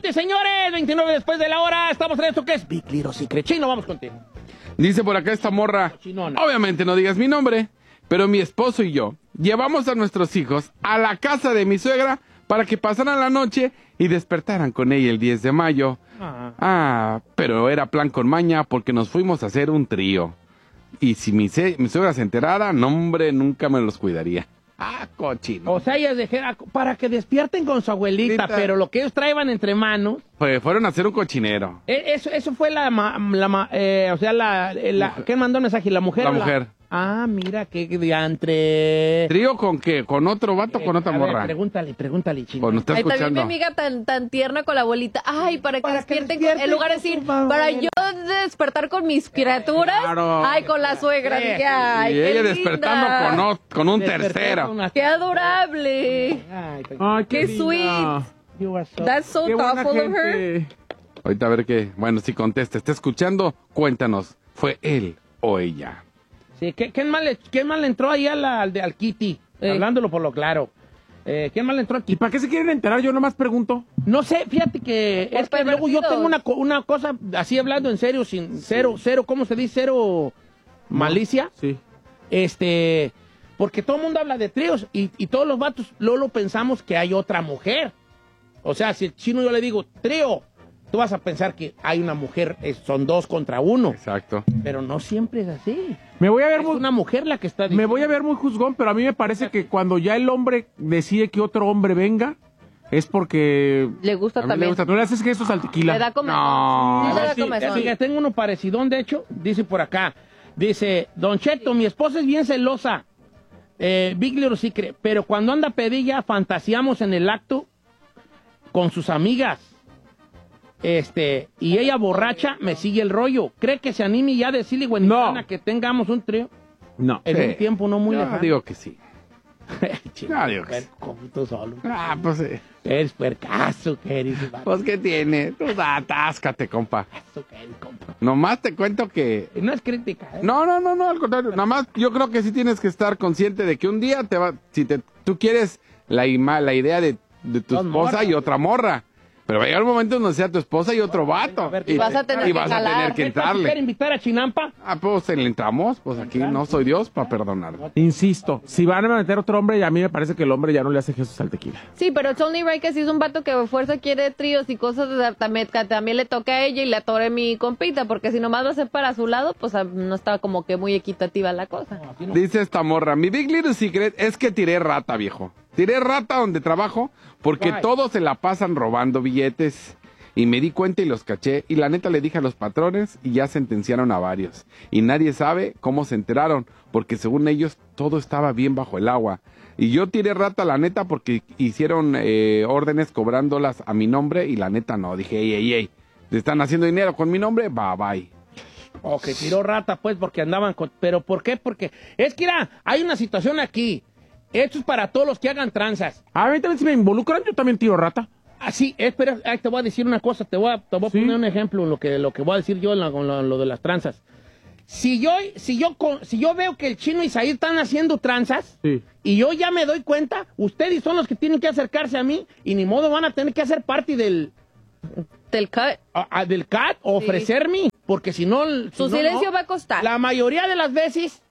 Adelante, señores. 29 después de la hora. Estamos en esto que es Big Little Secret. Chino, vamos contigo. Dice por acá esta morra. Chinona. Obviamente no digas mi nombre, pero mi esposo y yo llevamos a nuestros hijos a la casa de mi suegra para que pasaran la noche y despertaran con ella el 10 de mayo. Pero era plan con maña porque nos fuimos a hacer un trío. Y si mi suegra se enterara, no, hombre, nunca me los cuidaría. Cochino. O sea, ellas dijeron para que despierten con su abuelita, pero lo que ellos traían entre manos. Pues fueron a hacer un cochinero. Eso fue ¿quién mandó el mensaje? ¿La mujer? La mujer. Mira, qué diantre. ¿Trío con qué? ¿Con otro vato o con otra morra? Pregúntale, Chino. Pues no está escuchando. También mi amiga tan tierna con la abuelita. Para que despierten en lugar de decir, para yo despertar con mis criaturas. Claro. Con la suegra. Dije, y qué ella linda. despertando con un tercero. Qué adorable. Qué sweet. That's so thoughtful of her. Ahorita a ver qué. Bueno, si contesta, está escuchando, cuéntanos. ¿Fue él o ella? Sí, ¿quién mal le entró ahí al Kitty? Hablándolo por lo claro. ¿Quién mal le entró aquí? ¿Y para qué se quieren enterar? Yo nomás pregunto. No sé, fíjate que es que luego yo tengo una cosa así hablando en serio, sin cero, ¿cómo se dice? Cero malicia. Sí. Porque todo el mundo habla de tríos y todos los vatos luego pensamos que hay otra mujer. O sea, si el chino yo le digo trío, tú vas a pensar que hay una mujer, son 2 contra 1. Exacto. Pero no siempre es así. Me voy a ver una mujer la que está diciendo. Me voy a ver muy juzgón, pero a mí me parece que cuando ya el hombre decide que otro hombre venga, es porque le gusta también. Le gusta. No le haces que eso es al tequila. Le da comezón. No. Sí, le da comezón. Fíjate, tengo uno parecidón, de hecho, dice por acá. Dice, Don Cheto, mi esposa es bien celosa. Big Little Secret, pero cuando anda pedilla, fantaseamos en el acto con sus amigas. Y ella borracha me sigue el rollo. ¿Cree que se anime ya a decirle, güey, que tengamos un trío? No. En un tiempo no muy lejano. Digo que sí. Digo que sí. Tú solo. Pues sí. Eres puercazo, que eres. Pues, ¿qué tiene? Tú atáscate, compa. Compa. Nomás te cuento que... No es crítica, ¿eh? No, al contrario. Nada más yo creo que sí tienes que estar consciente de que un día tú quieres la idea de tu esposa y otra morra. Pero va a llegar un momento donde sea tu esposa y otro vato. Y vas a tener que entrarle. ¿Quieres invitar a Chinampa? Pues le entramos. Pues aquí no soy Dios para perdonar. Insisto, si van a meter otro hombre, a mí me parece que el hombre ya no le hace gestos al tequila. Sí, pero it's only right que si es un vato que a fuerza quiere tríos y cosas, también le toca a ella y le atore mi compita, porque si nomás va a ser para su lado, pues no está como que muy equitativa la cosa. Dice esta morra, mi Big Little Secret es que tiré rata, viejo. Tiré rata donde trabajo porque todos se la pasan robando billetes. Y me di cuenta y los caché. Y la neta le dije a los patrones y ya sentenciaron a varios. Y nadie sabe cómo se enteraron, porque según ellos todo estaba bien bajo el agua. Y yo tiré rata, la neta, porque hicieron órdenes cobrándolas a mi nombre y la neta no. Dije, ey, ¿te están haciendo dinero con mi nombre? Bye. O que tiró rata, pues, porque andaban con... ¿Pero por qué? Porque es que, mira, hay una situación aquí. Esto es para todos los que hagan tranzas. A mí también si me involucran, yo también tiro rata. Sí, espera, te voy a decir una cosa, te voy a poner un ejemplo en lo que voy a decir yo con lo de las tranzas. Si yo veo que el Chino y Isaí están haciendo tranzas, y yo ya me doy cuenta, ustedes son los que tienen que acercarse a mí, y ni modo van a tener que hacer parte del cut. Del cut, ofrecerme, porque si no... Su silencio va a costar. La mayoría de las veces,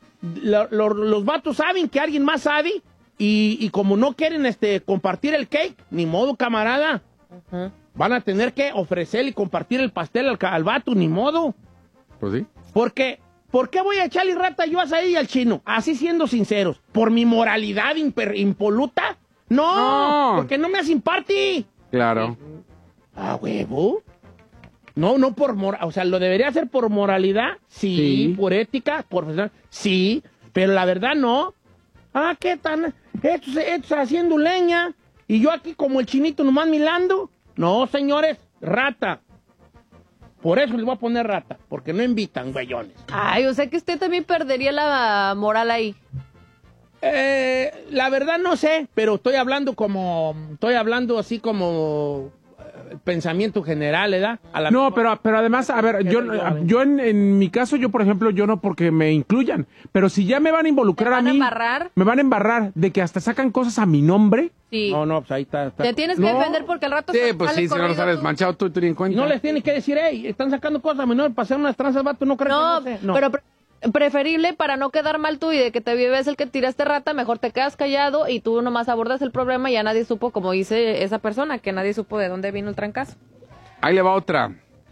los vatos saben que alguien más sabe, y como no quieren compartir el cake, ni modo, camarada. Van a tener que ofrecer y compartir el pastel al vato, ni modo. Pues sí. Porque, ¿por qué voy a echarle rata yo a Saí y al Chino? Así siendo sinceros. ¿Por mi moralidad impoluta? No, porque no me hacen party. Claro. ¿A huevo? No por moral. O sea, ¿lo debería hacer por moralidad? Sí. ¿Por ética? Sí. Pero la verdad no. ¿Qué tan? Estos haciendo leña. Y yo aquí como el Chinito nomás milando. No, señores, rata. Por eso les voy a poner rata. Porque no invitan, güeyones. O sea que usted también perdería la moral ahí. La verdad no sé. Pero estoy hablando así como... pensamiento general, ¿verdad? No, pero además, a ver, yo en mi caso, yo por ejemplo, yo no porque me incluyan, pero si ya me van a involucrar a mí, me van a embarrar de que hasta sacan cosas a mi nombre. Sí. No, pues ahí está. Te tienes que defender porque al rato Sí, pues sí, si no lo sabes manchado, tú ni en cuenta. Y no les tienes que decir, hey, están sacando cosas menores para hacer unas tranzas, vato, no creo No, que no sé. No. pero preferible para no quedar mal tú y de que te vives el que tiraste rata, mejor te quedas callado y tú nomás abordas el problema y ya nadie supo, como dice esa persona, que nadie supo de dónde vino el trancazo. Ahí le va otra.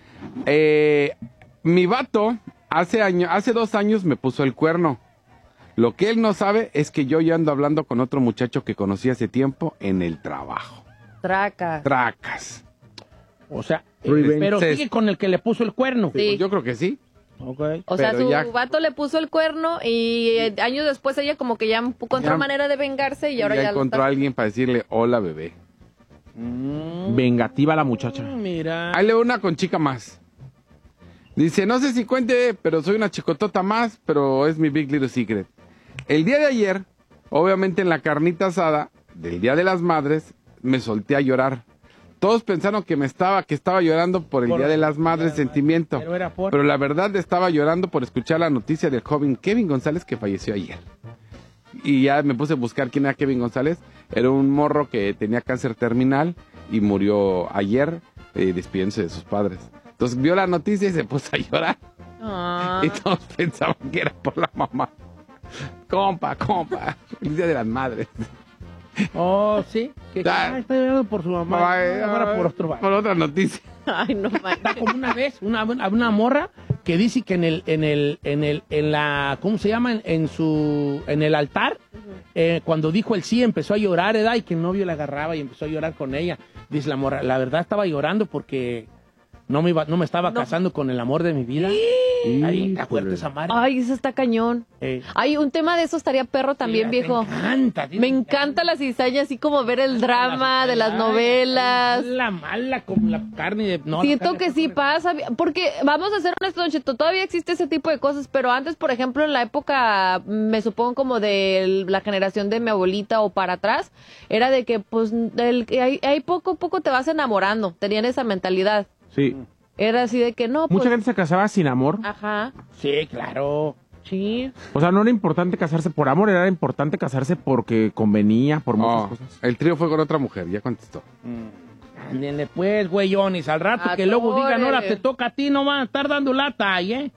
Mi vato hace 2 años me puso el cuerno. Lo que él no sabe es que yo ya ando hablando con otro muchacho que conocí hace tiempo en el trabajo. Tracas. O sea, Revenge. pero sigue con el que le puso el cuerno. Sí. Pues yo creo que sí. Okay. O sea, Pero su ya- vato le puso el cuerno y años después ella como que ya encontró Ya- manera de vengarse y ahora ya ya lo encontró está- a alguien para decirle, hola, bebé. Vengativa la muchacha. Mira. Ahí le va una con chica más. Dice, no sé si cuente, pero soy una chicotota más, pero es mi Big Little Secret. El día de ayer, obviamente en la carnita asada del Día de las Madres, me solté a llorar. Todos pensaron que estaba llorando por el Día de las Madres, sentimiento. Pero era por- Pero la verdad estaba llorando por escuchar la noticia del joven Kevin González que falleció ayer. Y ya me puse a buscar quién era Kevin González. Era un morro que tenía cáncer terminal y murió ayer despidiéndose de sus padres. Entonces vio la noticia y se puso a llorar. Ah. Y todos pensaban que era por la mamá. Compa, el Día de las Madres. Oh, sí. Que Ah. está llorando por su mamá. Ahora por otro vato. Por otra noticia. Ay, no Está manches. como una vez, una morra que dice que en la, ¿cómo se llama? En el altar, cuando dijo el sí, empezó a llorar, ¿verdad? Y que el novio la agarraba y empezó a llorar con ella. Dice la morra, la verdad estaba llorando porque no me estaba casando con el amor de mi vida. Ahí está fuerte esa madre. Ay, eso está cañón. Ay, un tema de eso estaría perro también, Mira, viejo. Me Me encanta la cizaña, así como ver el drama de las novelas. Mala como la carne de... No, Siento la carne que de- sí pasa, porque vamos a ser honestos, Don Cheto, todavía existe ese tipo de cosas, pero antes, por ejemplo, en la época, me supongo como de la generación de mi abuelita o para atrás, era de que pues ahí poco a poco te vas enamorando, tenían esa mentalidad. Sí. Era así de que no, pues... Mucha gente se casaba sin amor. Ajá, Sí, claro. sí. O sea, no era importante casarse por amor, era importante casarse porque convenía, por muchas Oh, cosas. el trío fue con otra mujer, ya contestó. Ándele pues, güeyones, al rato que luego digan, Atórele. ahora te toca a ti, no van a estar dando lata ahí, ¿eh?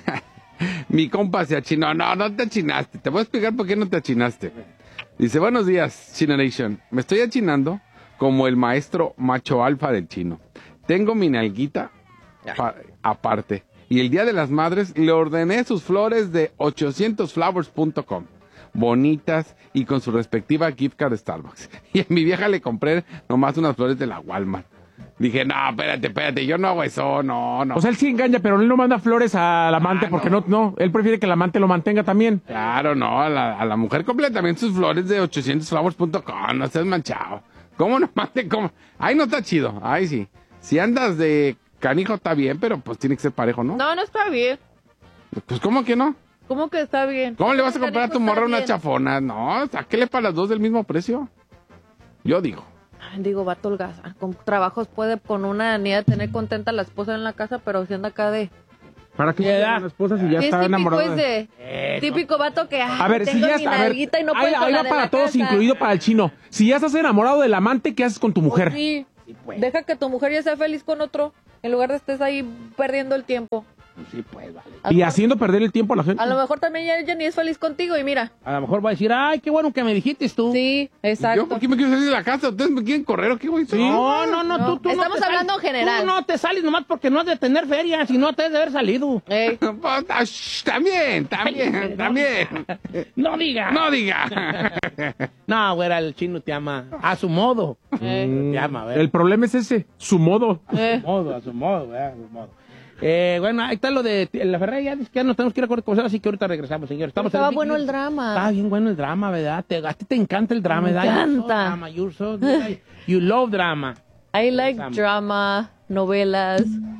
Mi compa se achinó. No te achinaste. Te voy a explicar por qué no te achinaste. Dice, buenos días, Chino Nation. Me estoy achinando como el maestro macho alfa del chino. Tengo mi nalguita aparte. Y el Día de las Madres le ordené sus flores de 800flowers.com. Bonitas y con su respectiva gift card de Starbucks. Y a mi vieja le compré nomás unas flores de la Walmart. Dije, no, espérate, yo no hago eso, no. O sea, él sí engaña, pero él no manda flores al amante porque no, él prefiere que el amante lo mantenga también. Claro, no, a la mujer completamente sus flores de 800flowers.com, no seas manchado. ¿Cómo no mande? ¿Cómo? Ahí no está chido, ahí sí. Si andas de canijo está bien, pero pues tiene que ser parejo, ¿no? No está bien. Pues ¿cómo que no? ¿Cómo que está bien? ¿Cómo le vas a comprar a tu Está morra una bien. chafona? No, sáquele para las dos del mismo precio. Yo digo. Ay, digo, vato holgazán, con trabajos puede con una niña tener contenta a la esposa en la casa, pero si anda acá de... ¿Para qué ¿Qué edad? quiere una esposa si ya Sí, está es típico enamorado? típico vato que A ver, si ya mi está, a ver, nalguita y no ahí, puedo ahí con la va de para la todos, casa. incluido para el chino. Si ya estás enamorado del amante, ¿qué haces con tu mujer? Pues sí, pues. deja que tu mujer ya sea feliz con otro, en lugar de estés ahí perdiendo el tiempo. Sí, pues, vale. A lo Y mejor- haciendo perder el tiempo a la gente. A lo mejor también ella ni es feliz contigo y mira. A lo mejor va a decir, ay, qué bueno que me dijiste tú. Sí, exacto. ¿Yo por qué me quiero salir de la casa? ¿Ustedes me quieren correr o qué, güey? No, No, tú no estamos te hablando sales. en general. Tú no te sales nomás porque no has de tener feria, si no te has de haber salido. Ey, Pues, también. No diga. No diga. No, güera, el chino te ama a su modo. Te ama, ¿verdad? El problema es ese, su modo. A su modo, ¿verdad? A su modo. Bueno, ahí está lo de la Ferrari, ya dice que ya nos tenemos que ir a corte comercial, así que ahorita regresamos, señor. Estamos estaba en Big bueno Little. el drama. Está bien bueno el drama, ¿verdad? A ti te encanta el drama, Me ¿verdad? encanta. You're so drama. You love drama. I like Drama. drama, novelas.